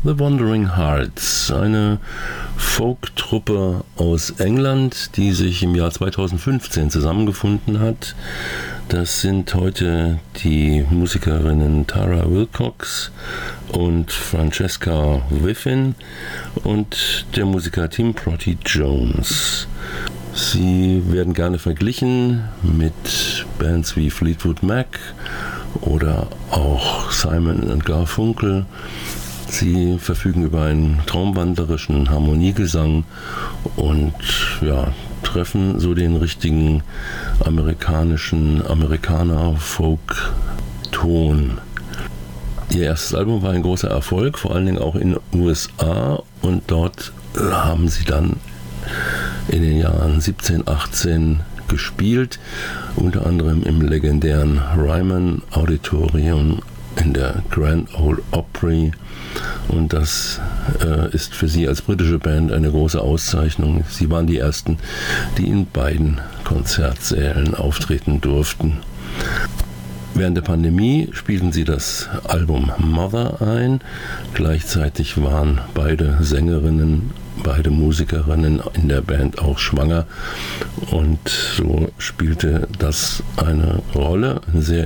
The Wandering Hearts, eine Folk-Truppe aus England, die sich im Jahr 2015 zusammengefunden hat. Das sind heute die Musikerinnen Tara Wilcox und Francesca Whiffin und der Musiker Tim Proty Jones. Sie werden gerne verglichen mit Bands wie Fleetwood Mac oder auch Simon & Garfunkel. Sie verfügen über einen traumwandlerischen Harmoniegesang und treffen so den richtigen Amerikaner-Folk-Ton. Ihr erstes Album war ein großer Erfolg, vor allen Dingen auch in den USA, und dort haben sie dann in den Jahren 17, 18 gespielt, unter anderem im legendären Ryman Auditorium in der Grand Ole Opry, und das ist für sie als britische Band eine große Auszeichnung. Sie waren die ersten, die in beiden Konzertsälen auftreten durften. Während der Pandemie spielten sie das Album Mother ein. Gleichzeitig waren beide Sängerinnen, beide Musikerinnen in der Band auch schwanger, und so spielte das eine Rolle, eine sehr